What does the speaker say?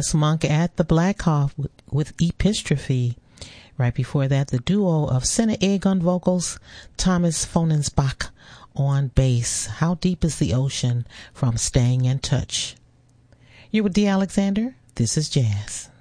Thelonious Monk at the Black Hawk with Epistrophe. Right before that, the duo of Senna Egg on vocals, Thomas Fonensbach on bass. How Deep is the Ocean from Staying in Touch. You're with D. Alexander. This is Jazz.